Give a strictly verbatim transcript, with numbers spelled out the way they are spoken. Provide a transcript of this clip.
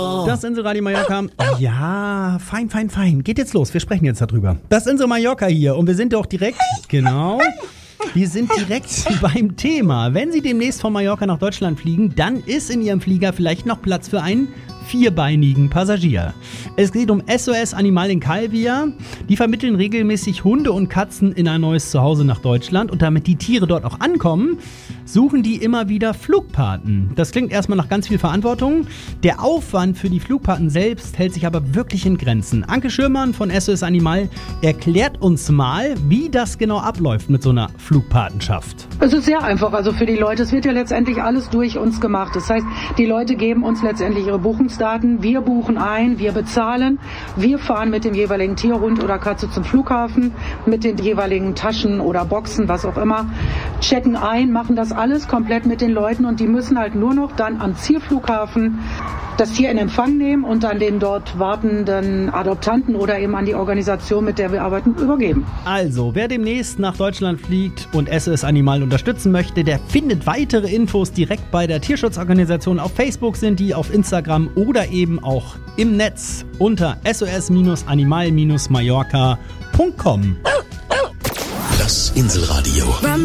Das Inselradio Mallorca. Ja, fein, fein, fein. Geht jetzt los. Wir sprechen jetzt darüber. Das Insel Mallorca hier. Und wir sind doch direkt, genau, wir sind direkt beim Thema. Wenn Sie demnächst von Mallorca nach Deutschland fliegen, dann ist in Ihrem Flieger vielleicht noch Platz für einen vierbeinigen Passagier. Es geht um S O S Animal in Calvia. Die vermitteln regelmäßig Hunde und Katzen in ein neues Zuhause nach Deutschland. Und damit die Tiere dort auch ankommen, suchen die immer wieder Flugpaten. Das klingt erstmal nach ganz viel Verantwortung. Der Aufwand für die Flugpaten selbst hält sich aber wirklich in Grenzen. Anke Schürmann von S O S Animal erklärt uns mal, wie das genau abläuft mit so einer Flugpatenschaft. Es ist sehr einfach, also für die Leute. Es wird ja letztendlich alles durch uns gemacht. Das heißt, die Leute geben uns letztendlich ihre Buchungsdaten. Wir buchen ein, wir bezahlen. Wir fahren mit dem jeweiligen Tier, Hund oder Katze zum Flughafen, mit den jeweiligen Taschen oder Boxen, was auch immer, checken ein, machen das alles komplett mit den Leuten und die müssen halt nur noch dann am Zielflughafen das Tier in Empfang nehmen und dann den dort wartenden Adoptanten oder eben an die Organisation, mit der wir arbeiten, übergeben. Also, wer demnächst nach Deutschland fliegt und S O S Animal unterstützen möchte, der findet weitere Infos direkt bei der Tierschutzorganisation. Auf Facebook sind die, auf Instagram oder eben auch im Netz unter S O S Animal Mallorca Punkt com. Das Inselradio.